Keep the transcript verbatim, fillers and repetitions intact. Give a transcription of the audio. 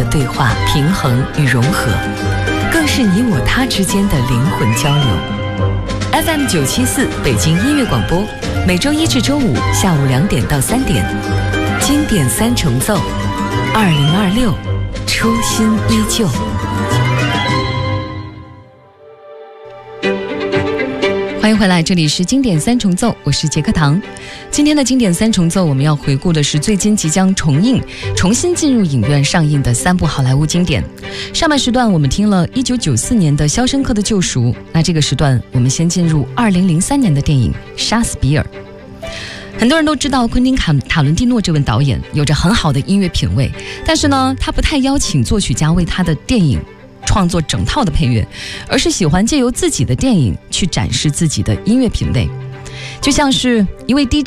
的对话、平衡与融合，更是你我他之间的灵魂交流。F M 九七四北京音乐广播，每周一至周五下午两点到三点，经典三重奏，二零二六，初心依旧。欢迎回来，这里是经典三重奏，我是杰克唐。今天的经典三重奏，我们要回顾的是最近即将重映、重新进入影院上映的三部好莱坞经典。上半时段我们听了一九九四年的《肖申克的救赎》，那这个时段我们先进入二零零三年的电影《杀死比尔》。很多人都知道昆汀卡塔伦蒂诺这位导演有着很好的音乐品味，但是呢，他不太邀请作曲家为他的电影创作整套的配乐，而是喜欢借由自己的电影去展示自己的音乐品味。就像是一位 D J